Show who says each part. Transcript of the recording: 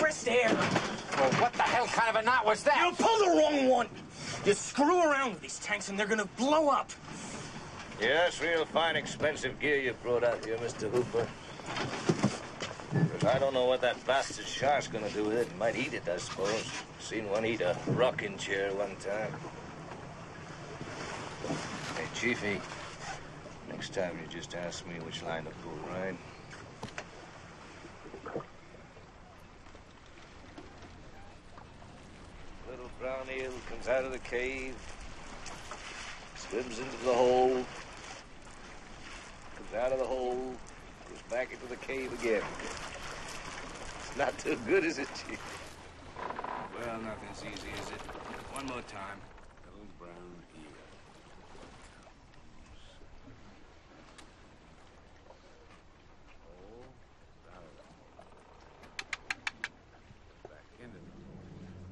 Speaker 1: compressed air.
Speaker 2: Well, what the hell kind of a knot was that?
Speaker 1: You pulled the wrong one. You screw around with these tanks and they're gonna blow up.
Speaker 3: Yeah, that's real fine, expensive gear you brought out here, Mr. Hooper. Because I don't know what that bastard shark's gonna do with it. Might eat it, I suppose. Seen one eat a rocking chair one time. Hey, Chiefy, next time you just ask me which line to pull, right? Little brown eel comes out of the cave, swims into the hole, comes out of the hole, goes back into the cave again. It's not too good, is it, Chief?
Speaker 4: Well, nothing's easy, is it? One more time.
Speaker 3: Little brown